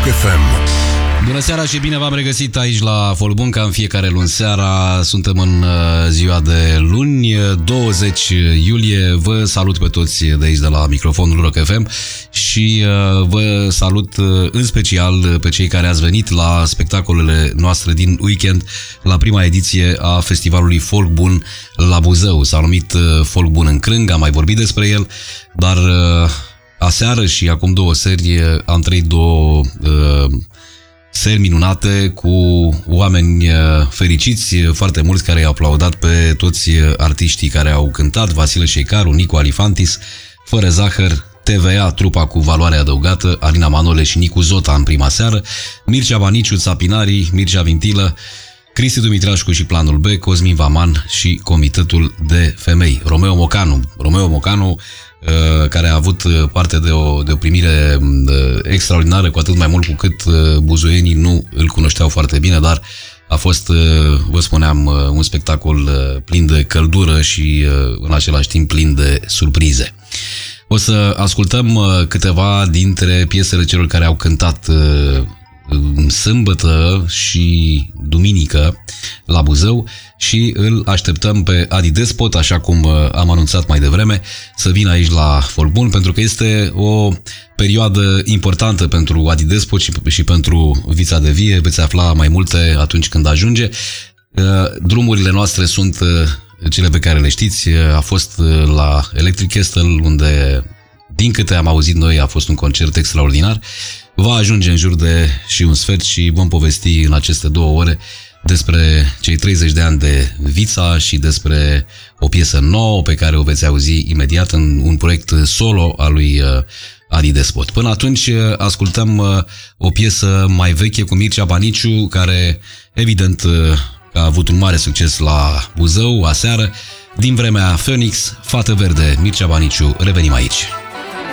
FM. Bună seara și bine v-am regăsit aici la Folk Bun, ca în fiecare luni seara. Suntem în ziua de luni, 20 iulie. Vă salut pe toți de aici, de la microfonul Rock FM, și vă salut în special pe cei care ați venit la spectacolele noastre din weekend, la prima ediție a festivalului Folk Bun la Buzău. S-a numit Folk Bun în Crâng, am mai vorbit despre el, dar aseară și acum două seri am trăit două seri minunate cu oameni fericiți, foarte mulți care i-au aplaudat pe toți artiștii care au cântat: Vasile Șeicaru, Nicu Alifantis, Fără Zahăr, TVA, trupa cu valoare adăugată, Alina Manole și Nicu Zota în prima seară, Mircea Baniciu, Țapinarii, Mircea Vintilă, Cristi Dumitrașcu și Planul B, Cosmin Vaman și Comitetul de Femei. Romeo Mocanu, care a avut parte de o primire extraordinară, cu atât mai mult cu cât buzoienii nu îl cunoșteau foarte bine, dar a fost, vă spuneam, un spectacol plin de căldură și în același timp plin de surprize. O să ascultăm câteva dintre piesele celor care au cântat sâmbătă și duminică la Buzău și îl așteptăm pe Adi Despot, așa cum am anunțat mai devreme, să vină aici la Folk Bun, pentru că este o perioadă importantă pentru Adi Despot și pentru Vița de Vie. Veți afla mai multe atunci când ajunge. Drumurile noastre sunt cele pe care le știți. A fost la Electric Castle, unde, din câte am auzit noi, a fost un concert extraordinar. Va ajunge în jur de și un sfert și vom povesti în aceste 2 ore despre cei 30 de ani de Vița și despre o piesă nouă pe care o veți auzi imediat în un proiect solo al lui Adi Despot. Până atunci ascultăm o piesă mai veche cu Mircea Baniciu, care evident a avut un mare succes la Buzău aseară. Din vremea Phoenix, Fată Verde, Mircea Baniciu. Revenim aici.